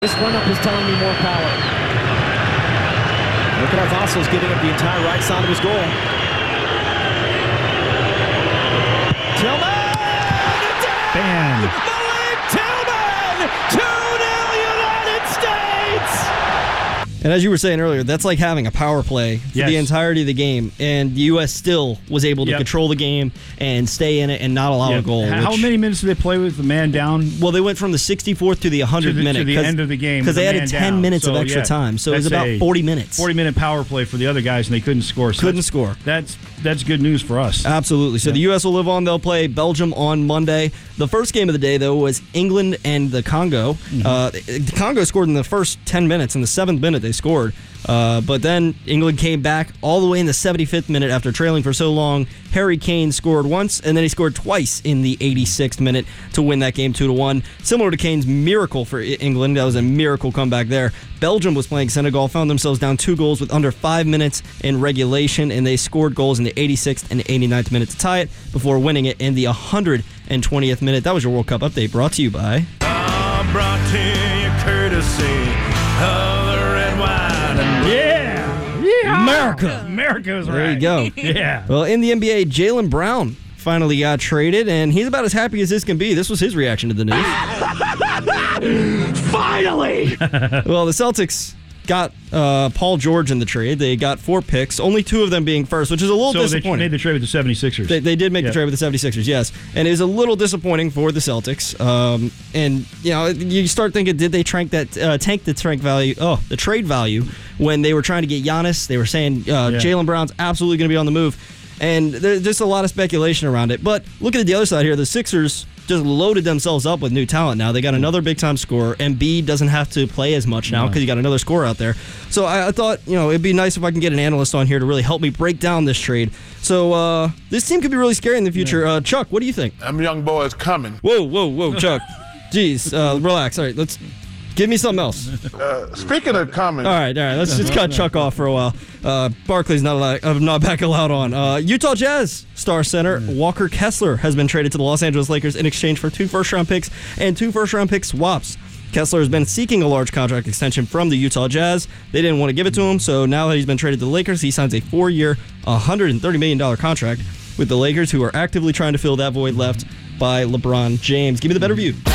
This run-up is telling me more power. Look at how Vassal's giving up the entire right side of his goal. Tillman! Bam! Malik Tillman! 2-0 United States! And as you were saying earlier, that's like having a power play for the entirety of the game, and the U.S. still was able to control the game and stay in it and not allow a goal. How many minutes did they play with the man down? Well, they went from the 64th to the 100th minute. To the end of the game. Because they added 10 minutes of extra time, so it was about 40 minutes. 40-minute power play for the other guys, and they couldn't score. So couldn't score. That's good news for us. Absolutely. So the U.S. will live on. They'll play Belgium on Monday. The first game of the day, though, was England and the Congo. The Congo scored in the first 10 minutes. In the 7th minute, they scored. But then England came back all the way in the 75th minute after trailing for so long. Harry Kane scored once, and then he scored twice in the 86th minute to win that game 2-1. Similar to Kane's miracle for England. That was a miracle comeback there. Belgium was playing Senegal, found themselves down 2 goals with under 5 minutes in regulation, and they scored goals in the 86th and 89th minute to tie it before winning it in the 120th minute. That was your World Cup update, brought to you by... brought to you courtesy of the red wine and America is right. There you go. Yeah. Well, in the NBA, Jaylen Brown finally got traded, and he's about as happy as this can be. This was his reaction to the news. Finally! Well, the Celtics got Paul George in the trade. They got 4 picks, only 2 of them being first, which is a little disappointing. So they made the trade with the 76ers. They did make the trade with the 76ers, yes. And it was a little disappointing for the Celtics. And, you know, you start thinking, did they tank the trade value when they were trying to get Giannis? They were saying Jaylen Brown's absolutely going to be on the move. And there's just a lot of speculation around it. But look at the other side here. The Sixers just loaded themselves up with new talent now. They got another big-time scorer. Embiid doesn't have to play as much now because you got another scorer out there. So I thought, it'd be nice if I can get an analyst on here to really help me break down this trade. So this team could be really scary in the future. Chuck, what do you think? Them young boys coming. Whoa, Chuck. Jeez, relax. All right, let's give me something else. Speaking of coming. All right. Let's just cut Chuck off for a while. Barkley's not back allowed on. Utah Jazz star center Walker Kessler has been traded to the Los Angeles Lakers in exchange for 2 first-round picks and 2 first-round pick swaps. Kessler has been seeking a large contract extension from the Utah Jazz. They didn't want to give it to him, so now that he's been traded to the Lakers, he signs a 4-year, $130 million contract with the Lakers, who are actively trying to fill that void left by LeBron James. Give me the better view.